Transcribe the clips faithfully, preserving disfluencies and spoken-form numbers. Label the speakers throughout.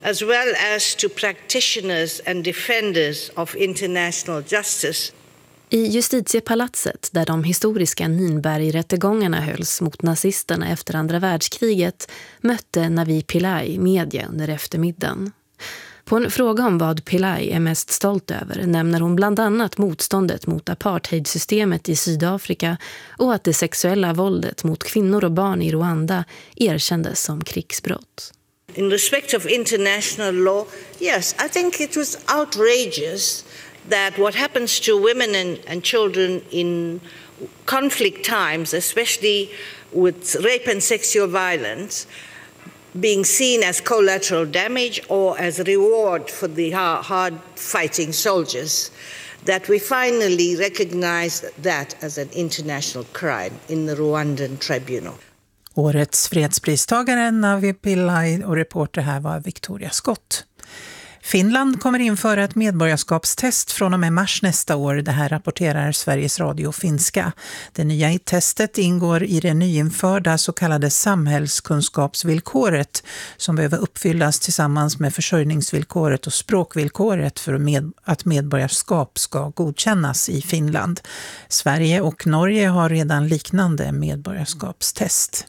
Speaker 1: as well as to practitioners and defenders of international justice.
Speaker 2: I justitiepalatset, där de historiska Nürnbergrättegångarna hölls mot nazisterna efter andra världskriget, mötte Navi Pillay media under eftermiddagen. På en fråga om vad Pillay är mest stolt över nämner hon bland annat motståndet mot apartheidsystemet i Sydafrika och att det sexuella våldet mot kvinnor och barn i Rwanda erkändes som krigsbrott.
Speaker 1: In respect of international law, yes, I think it was outrageous that what happens to women and, and children in conflict times, especially with rape and sexual violence, being seen as collateral damage or as reward for the hard fighting soldiers, that we finally recognized that as an international crime in the Rwandan tribunal.
Speaker 3: Årets fredspristagare Navi Pillay och reporter här var Victoria Scott. Finland kommer införa ett medborgarskapstest från och med mars nästa år. Det här rapporterar Sveriges Radio finska. Det nya i testet ingår i det nyinförda så kallade samhällskunskapsvillkoret som behöver uppfyllas tillsammans med försörjningsvillkoret och språkvillkoret för att medborgarskap ska godkännas i Finland. Sverige och Norge har redan liknande medborgarskapstest.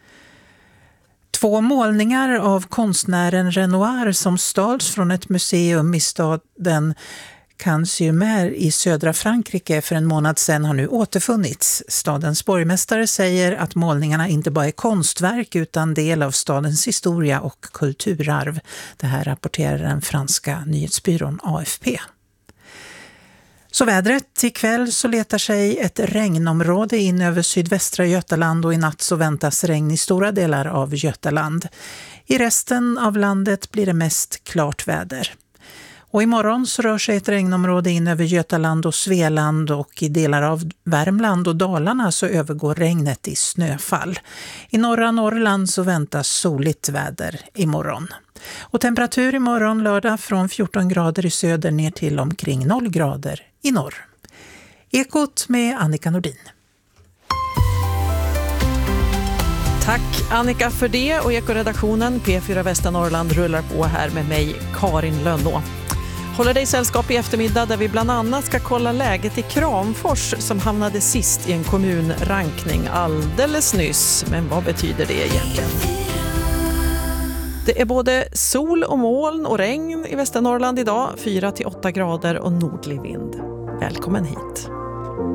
Speaker 3: Två målningar av konstnären Renoir som stals från ett museum i staden Cannes-sur-Mer i södra Frankrike för en månad sedan har nu återfunnits. Stadens borgmästare säger att målningarna inte bara är konstverk utan del av stadens historia och kulturarv. Det här rapporterar den franska nyhetsbyrån A F P. Så vädret, ikväll så letar sig ett regnområde in över sydvästra Götaland och i natt så väntas regn i stora delar av Götaland. I resten av landet blir det mest klart väder. Och imorgon så rör sig ett regnområde in över Götaland och Svealand och i delar av Värmland och Dalarna så övergår regnet i snöfall. I norra Norrland så väntas soligt väder imorgon. Och temperatur imorgon lördag från fjorton grader i söder ner till omkring noll grader i norr. Ekot med Annika Nordin.
Speaker 4: Tack Annika för det och Ekoredaktionen P fyra Västernorrland rullar på här med mig Karin Lönnå. Håller dig sällskap i eftermiddag där vi bland annat ska kolla läget i Kramfors som hamnade sist i en kommunrankning alldeles nyss. Men vad betyder det egentligen? Det är både sol och moln och regn i Västernorrland idag, fyra till åtta grader och nordlig vind. Välkommen hit.